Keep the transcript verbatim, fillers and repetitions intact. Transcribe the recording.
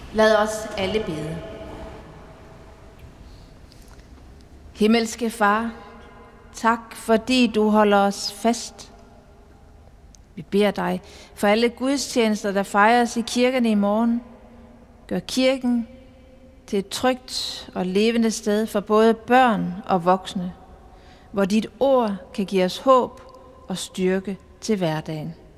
Lad os alle bede. Himmelske Far, tak fordi du holder os fast. Vi beder dig for alle gudstjenester, der fejres i kirkerne i morgen. Gør kirken til et trygt og levende sted for både børn og voksne, hvor dit ord kan give os håb og styrke til hverdagen.